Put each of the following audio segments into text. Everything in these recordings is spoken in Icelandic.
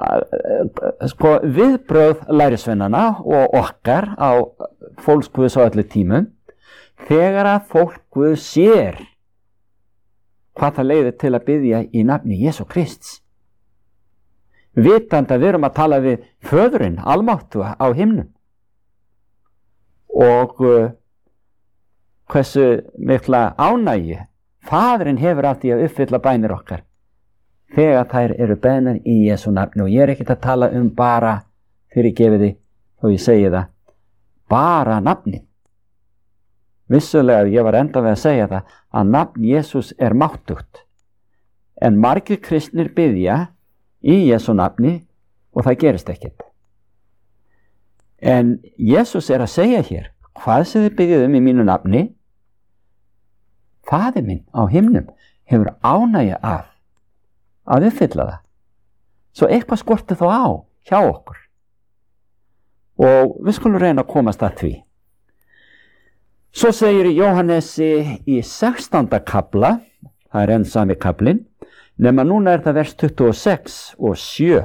sko viðbrögð lærisveinana og okkar á fólks Guðs á öllu tímum þegar að fólk Guð sér hvað það leiðir til að biðja í nafni Jesú Krists, vitandi að við erum að tala við Föðurinn almáttuga á himnum og hversu mikla ánægju Faðirinn hefur af því að uppfylla bænir okkar þegar þær eru beðnar í Jesú nafni. Og ég er ekkert að tala bara, fyrirgefiði þó ég segi það, bara nafni. Vissulega, ég var enda við að segja það, að nafn Jesús er máttugt. En margir kristnir biðja í Jesú nafni og það gerist ekkert. En Jesús er að segja hér, hvað sem þið biðjum í mínu nafni, Faðir minn á himnum hefur ánægju af að uppfylla það. Svo eitthvað skorti þá á hjá okkur. Og við skulum reyna að komast að því. Svo segir Jóhannesi í 16. kafla, það er enn sami kaflinn, nema núna er það vers 26 og 7.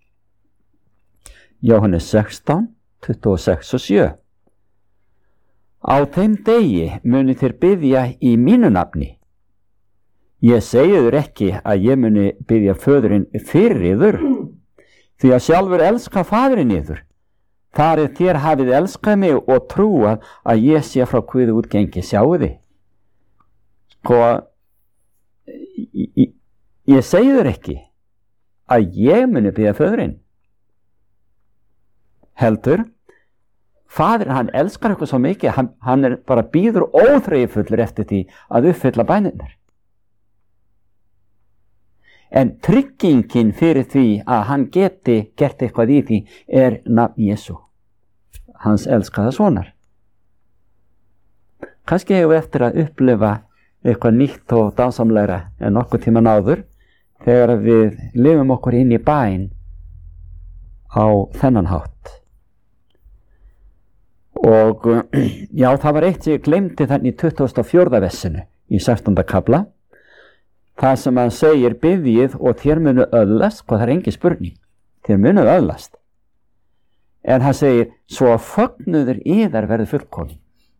Jóhannes 16, 26 og 7. Á þeim degi muni þér biðja í mínu nafni. Ég segi þér ekki að ég muni biðja Föðurinn fyrir yður, því að sjálfur elska Faðirinn yður. Þar þér hafið elskað mig og trúað að ég sé frá Guði útgengi. Sjáu þið. Sko, ég segi þér ekki að ég muni biðja Föðurinn. Heldur, Faðirinn, hann elskar eitthvað svo mikið, hann er bara bíður óþreyjufullur eftir því að uppfylla bænirnar. En tryggingin fyrir því að hann geti gert eitthvað í því er nafn Jesú, hans elskaða sonar. Kannski hefur við eftir að upplifa eitthvað nýtt og dásamlegra en nokkuð tíman áður þegar við lifum okkur inn í bæn á þennan hátt. Og já, það var eitt sem ég gleymdi þannig í 24. versinu í 16. kafla. Það sem hann segir, biðjið og þér munu öðlast, hvað það er engin spurning, þér munu öðlast. En hann segir, svo að fögnuður yðar verður fullkomin.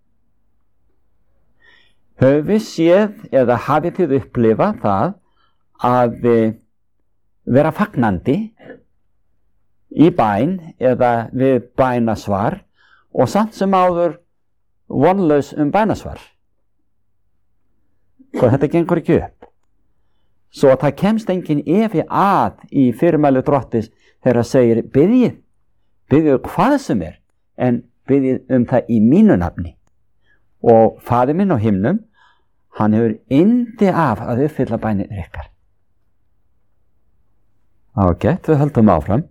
Höfum við séð eða hafið þið upplifað það að vera fagnandi í bæn eða við bænasvar og samt sem áður vonlaus bænasvar. Svo þetta gengur ekki upp. Svo að það kemst engin efi að í fyrirmæli Drottis þegar það segir biðjið hvað sem er, en biðjið það í mínu nafni. Og Faðir minn á himnum, hann hefur yndi af að uppfylla bænir ykkar. Ágætt, við höldum áfram.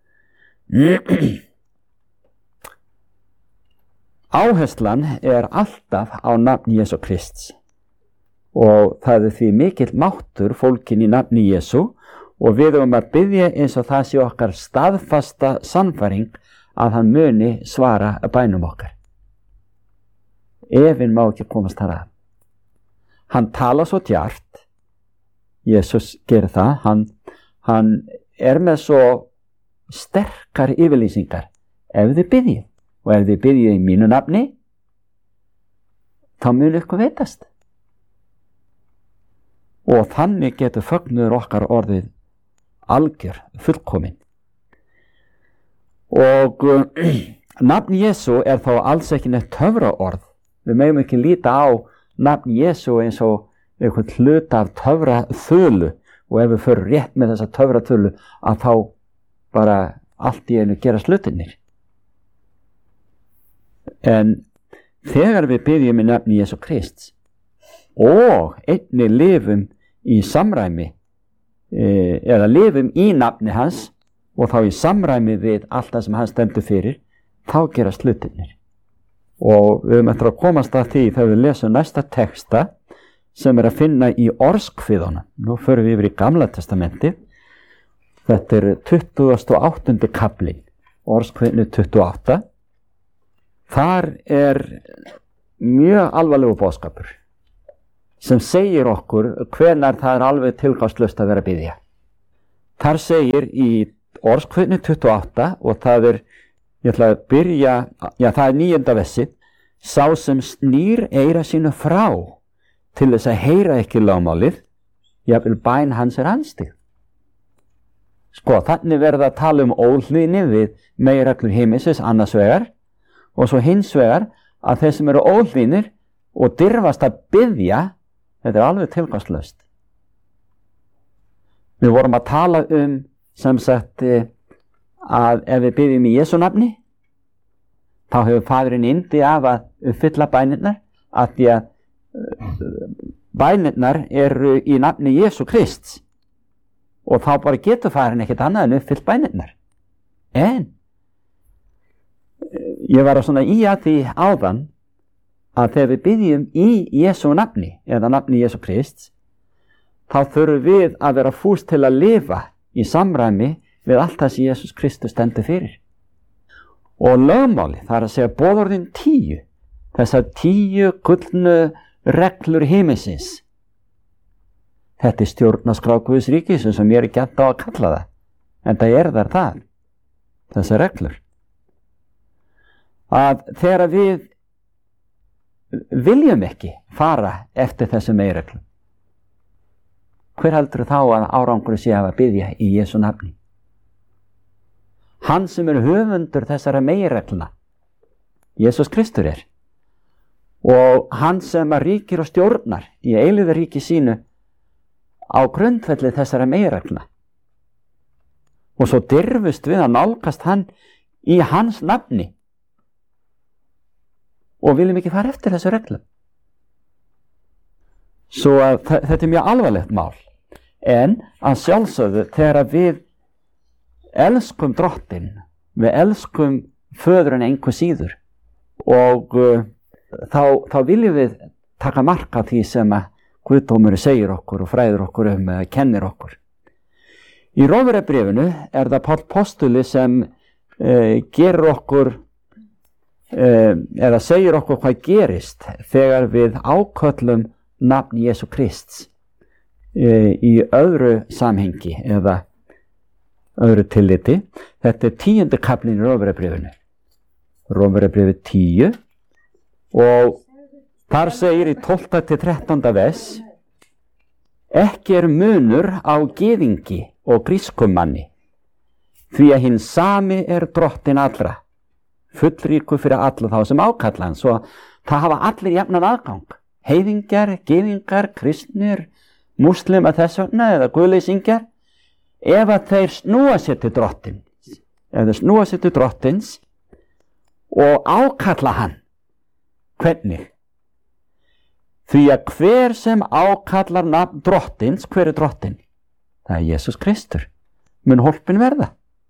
Áherslan er alltaf á nafn Jesú Krists og það er því mikill máttur fólkin í nafni Jesú og við höfum að biðja eins og það sé okkar staðfasta sannfæring að hann muni svara bænum okkar. Efinn má ekki komast þar að. Hann tala svo djart, Jesús gerir það, hann er með svo sterkar yfirlýsingar. Ef þið biðjið og ef þið biðjið í mínu nafni, þá muni eitthvað veitast. Og þannig getur fögnuður okkar orðið algjör, fullkomin. Og nafn Jesú er þá alls ekki neitt töfraorð. Við megum ekki líta á nafn Jesú eins og eitthvað hluta af töfraþulu og ef við förum rétt með þessa töfraþulu að þá bara allt í einu gerast hlutirnir. En þegar við biðjum í nafni Jesú Krists og einnig lifum í samræmi eða lifum í nafni hans og þá í samræmi við allt það sem hann stendur fyrir, þá gerast hlutirnir. Og við höfum eftir að komast að því þegar við lesum næsta texta sem er að finna í orðskviðunum. Nú förum við yfir í Gamla testamentið. Þetta er 28. kafli, orðskviðnu 28. Þar er mjög alvarlegur boðskapur sem segir okkur hvenær það er alveg tilgangslaust að vera að biðja. Þar segir í Orðskviðni 28 og það ég ætla að byrja, það 9. versi. Sá sem snýr eyra sínu frá til þess að heyra ekki lögmálið, jafnvel bæn hans anstig. Sko, þannig verða að tala óhlýðni við meginreglur himinsins annars vegar og svo hins vegar að þeir sem eru óhlýðnir og dirfast að biðja, þetta alveg tilgangslaust. Við vorum að tala sem sagt að ef við biðjum í Jesú nafni, þá hefur Faðirinn yndi af að uppfylla bænirnar, að því að bænirnar eru í nafni Jesú Krists og þá bara getur Faðirinn ekkert annað en uppfyllt bænirnar. En ég var að svona í að því áðan að þegar við biðjum í Jesú nafni eða nafni Jesú Krists, þá þurfum við að vera fús til að lifa í samræmi við allt það sem Jesús Kristus stendur fyrir. Og lögmáli, það er að segja boðorðin 10, þessar 10 gullnu reglur himinsins. Þetta stjórnarskrá Guðs ríkis sem ég gætt á að kalla það, en það það, þessar reglur. Að þegar við viljum ekki fara eftir þessum meginreglum, hver heldur þá að árangur sé að biðja í Jesú nafni? Hann sem höfundur þessara meginreglna, Jesús Kristur og hann sem ríkir og stjórnar í eilífðaríki sínu á grundvelli þessara meginreglna. Og svo dirfust við að nálgast hann í hans nafni og viljum ekki fara eftir þessu reglum. Svo að þetta mjög alvarlegt mál, en að sjálfsögðu þegar við elskum Drottinn, við elskum Föðurinn einhver síður og þá viljum við taka mark á því sem að Guðdómur segir okkur og fræður okkur eða kennir okkur. Í Rómverjabréfinu það Páll postuli sem gerir okkur eða segir okkur hvað gerist þegar við áköllum nafn Jesú Krists í öðru samhengi eða öðru tilliti. Þetta 10. kaflinn í Rómverjabréfinu. Rómverjabréfið 10 og þar segir í 12. til 13. vers: ekki munur á gyðingi og grískum manni, því að hinn sami Drottinn allra, fullríkur fyrir alla þá sem ákalla hann. Svo það hafa allir jafnan aðgang, heiðingjar, gyðingar, kristnir, múslima þess vegna eða guðleysingjar, ef að þeir snúa sér til Drottins, og ákalla hann. Hvernig? Því að hver sem ákallar nafn Drottins, hver Drottinn? Það Jesús Kristur, mun hólpin verða.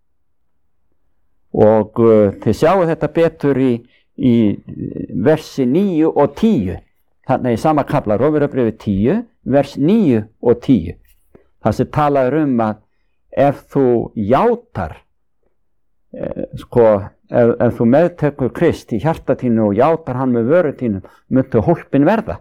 Og þið sjáu þetta betur í versi 9 og 10, þannig í sama kafla Rómverjabréfið 10, vers 9 og 10. Það sem talaður að ef þú játar, ef þú meðtekur Krist í hjarta þínu og játar hann með vöru þínu, muntu hólpin verða.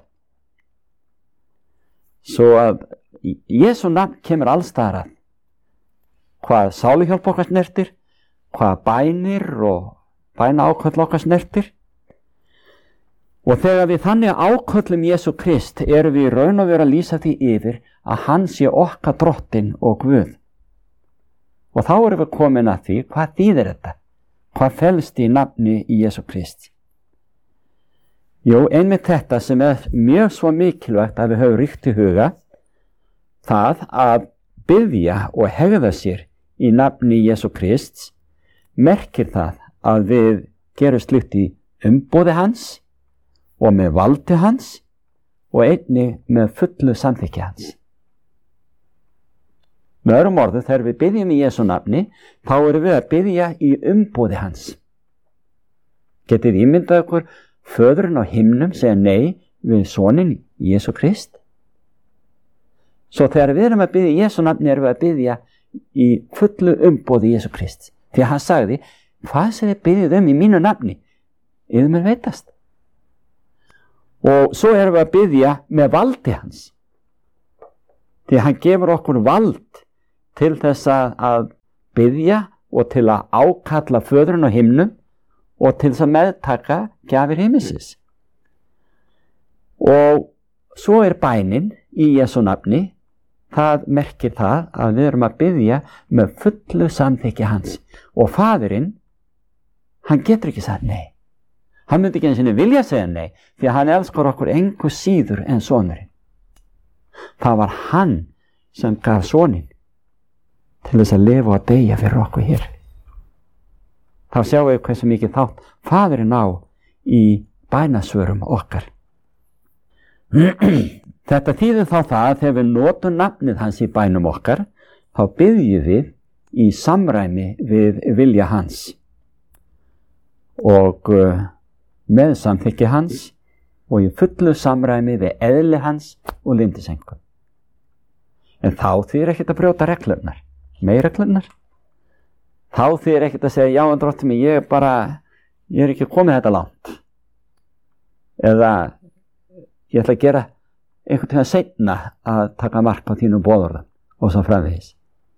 Svo að Jesú nafn kemur allstaðar að, hvað sáluhjálp okkar snertir, hvað bænir og bæna áköll okkar snertir. Og þegar við þannig áköllum Jesú Krist erum við í raun og veru að lýsa því yfir að hann sé okkar Drottinn og Guð. Og þá erum við komin að því, hvað þýðir þetta? Hvað felst í nafni í Jesú Krist? Jú, einmitt þetta sem mjög svo mikilvægt að við höfum ríkt í huga, það að biðja og hegða sér í nafni Jesú Krist, merkir það að við gerum slíkt í umboði hans og með valdi hans og einnig með fullu samþykki hans. Með öðrum orðum, þegar við biðjum í Jesú nafni, þá erum við að biðja í umboði hans. Getið ímyndað ykkur Föðurinn á himnum segja nei við soninn Jesú Krist? Svo þegar við erum að biðja í Jesú nafni erum við að biðja í fullu umboði Jesú Krist. Því að hann sagði, hvað sem þið biðjið í mínu nafni? Yfir mér veitast. Og svo erum við að biðja með valdi hans. Því að hann gefur okkur vald til þess að biðja og til að ákalla föðurinn á himnum og til þess að meðtaka gjafir himinsins. Og svo bænin í Jesú nafni, það merkir það að við erum að biðja með fullu samþykki hans. Og faðirinn, hann getur ekki sagt nei. Hann myndi ekki einu sinni vilja segja nei, því að hann elskar okkur engu síður en sonurinn. Það var hann sem gaf soninn til þess að lifa og deyja fyrir okkur hér. Þá sjáum við hversu mikið þátt faðirinn á í bænasvörum okkar. Þetta þýðir þá það að þegar við notum nafnið hans í bænum okkar, þá biðjum við í samræmi við vilja hans og með samþykki hans og í fullu samræmi við eðli hans og lyndisengum. En þá þýðir ekkert að brjóta reglurnar, meginreglurnar. Þá þýðir ekkert að segja, já, en drottinn minn, ég er ekki komið þetta langt. Eða ég ætla að gera einhvern tíma seinna að taka mark á þínum boðorðum og svo framvegis.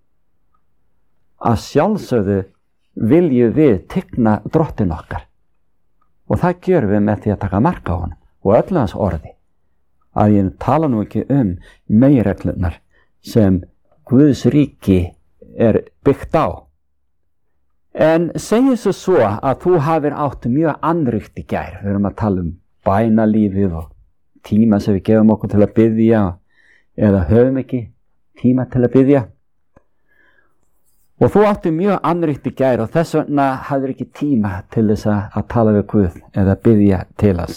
Að sjálfsögðu viljum við tigna drottinn okkar og það gjörum við með því að taka mark á honum og öllu hans orði. Að ég tala nú ekki meginreglurnar sem Guðs ríki byggt á. En segjum svo að þú hafir átt mjög annríkt í gær. Við erum að tala bænalífið og tíma sem við gefum okkur til að biðja eða höfum ekki tíma til að biðja. Og þú átti mjög annríkt í gær og þess vegna hafðir ekki tíma til þess að tala við Guð eða biðja til hans.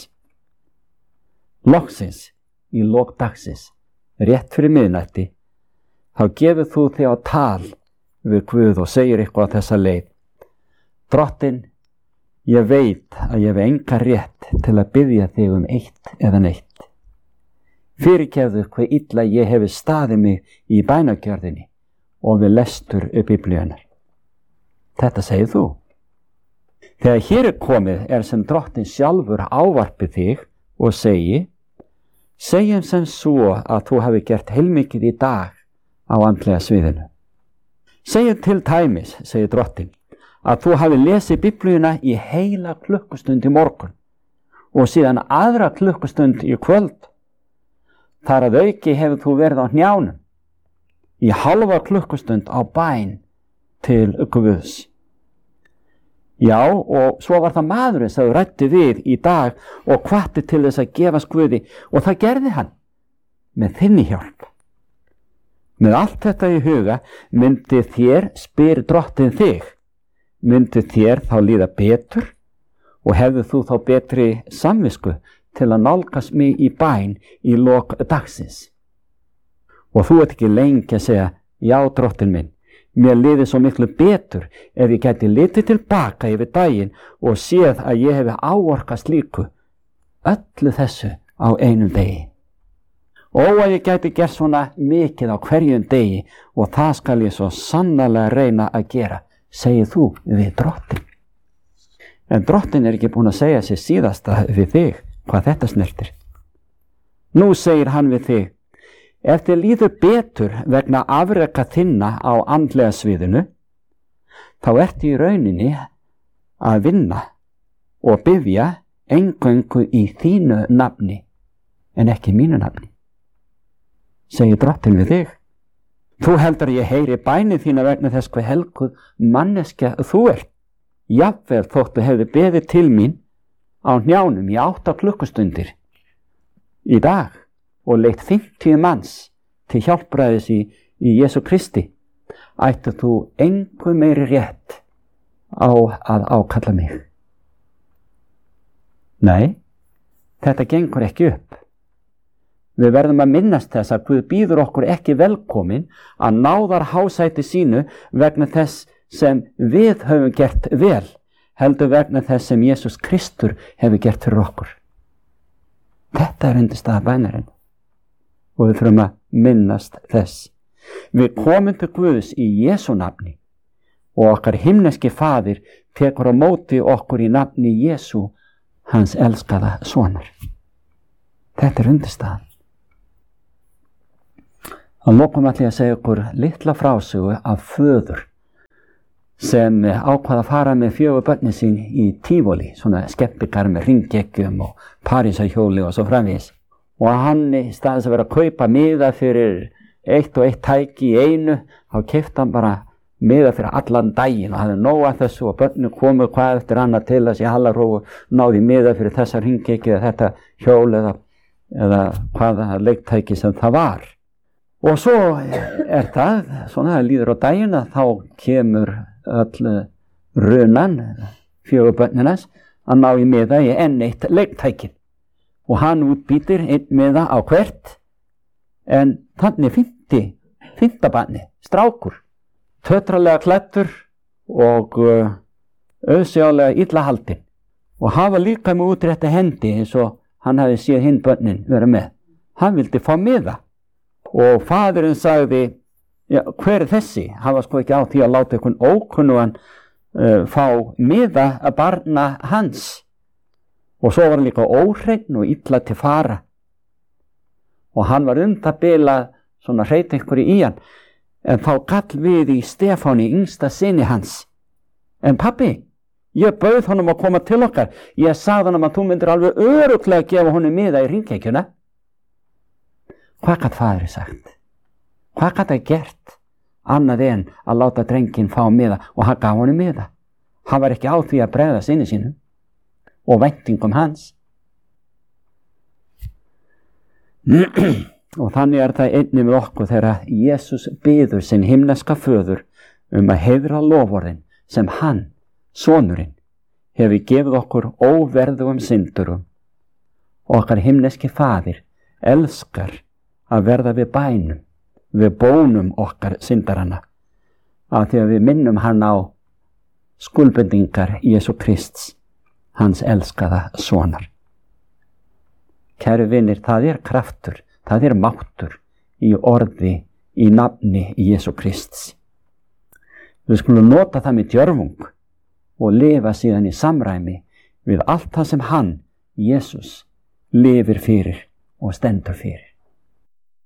Loksins, í lok dagsins, rétt fyrir miðnætti, þá gefur þú þig á tal við Guð og segir eitthvað á þessa leið. Drottinn, ég veit að ég hef engan rétt til að biðja þig eitt eða neitt. Fyrirgefðu hve illa ég hefi staðið mig í bænagjörðinni og við lestur Biblíunnar. Þetta segir þú. Þegar hér komið sem Drottinn sjálfur ávarpið þig og segjum sem svo að þú hafi gert heilmikið í dag á andlega sviðinu. Segjum til dæmis, segir Drottinn, að þú hafi lesið Biblíuna í heila klukkustund í morgun og síðan aðra klukkustund í kvöld. Þar að auki hefur þú verið á hnjánum í halva klukkustund á bæn til Guðs. Já, og svo var það maðurinn sem þú ræddi við í dag og hvatti til þess að gefast Guði og það gerði hann með þinni hjálp. Með allt þetta í huga myndi þér, spyr Drottinn þig, myndi þér þá líða betur og hefðu þú þá betri samvisku til að nálgast mig í bæn í lok dagsins. Og þú ert ekki lengi að segja, já, Drottinn minn, mér liði svo miklu betur ef ég gæti litið tilbaka yfir daginn og séð að ég hefi áorkast líku öllu þessu á einum degi. Og að ég gæti gert svona mikið á hverjum degi og það skal ég svo sannarlega reyna að gera, segir þú við Drottinn. En Drottinn ekki búinn að segja sér síðasta við þig hvað þetta snertir. Nú segir hann við þig, ef þið líður betur vegna afreka þinna á andlega sviðinu, þá ertu í rauninni að vinna og biðja eingöngu í þínu nafni en ekki mínu nafni. Segir Drottinn við þig. Þú heldur að ég heyri bænir þína vegna þess hve helguð manneskja þú ert. Jafnvel þóttu hefði beðið til mín á hnjánum í 8 klukkustundir í dag og leitt 50 manns til hjálpræðis í Jesú Kristi, ættu þú engu meiri rétt á að ákalla mig. Nei, þetta gengur ekki upp. Við verðum að minnast þess að Guð býður okkur ekki velkomin að náðar hásæti sínu vegna þess sem við höfum gert vel, heldur vegna þess sem Jesús Kristur hefur gert fyrir okkur. Þetta undirstaða bænarinn og við þurfum að minnast þess. Við komum til Guðs í Jesú nafni og okkar himneski faðir tekur á móti okkur í nafni Jesú, hans elskaða sonar. Þetta undirstaðan. Að lokum ætla ég að segja okkur litla frásögu af föður sem ákvað að fara með 4 börnin sín í Tífóli, svona skemmtikar með hringgeggjum og Parísarhjóli og svo framvegis. Og hann í staðis að vera að kaupa miða fyrir 1 og 1 tæki í einu, þá keypti hann bara miða fyrir allan daginn og hafði nóg að þessu og börnin komu hvað eftir annað til að sé halarófu, náði miða fyrir þessar hringgeggi eða þetta hjól eða hvaða leiktæki sem það var. Og svo það, svona líður á daginn að þá kemur öll runan, 4 börninans, að ná í miða í enn 1 leiktækin. Og hann útbýtir 1 miða á hvert, en þannig 5. barni, strákur, tötralega klæddur og auðsjálega illa haldinn. Og hafa líka með útrétta hendi eins og hann hafi séð hinn börnin vera með. Hann vildi fá miða. Og faðurinn sagði, já, hver þessi? Hann var sko ekki á því að láta einhvern ókunnugan fá miða að barna hans. Og svo var hann líka óhreinn og illa til fara. Og hann var það bilað svona hreit einhverju í hann. En þá gall við í Stefáni, yngsta syni hans. En pabbi, ég bauð honum að koma til okkar. Ég sagði honum að þú myndir alveg örugglega gefa honum miða í hringekjuna. Hvað gat faðurinn sagt? Hvað gat það gert? Annað en að láta drenginn fá miða og hann gaf honum miða. Hann var ekki á því að bregða syni sínum og væntingum hans. Og þannig það einnig með okkur þegar Jesús biður sinn himneska föður að heiðra loforðin sem hann, sonurinn, hefur gefið okkur óverðugum syndurum. Okkar himneski faðir elskar að verða við bænum, við bónum okkar syndaranna, af því að við minnum hann á skuldbindingar Jesú Krists, hans elskaða sonar. Kæru vinir, það kraftur, það máttur í orði, í nafni Jesú Krists. Við skulum nota það með djörfung og lifa síðan í samræmi við allt það sem hann, Jesús, lifir fyrir og stendur fyrir.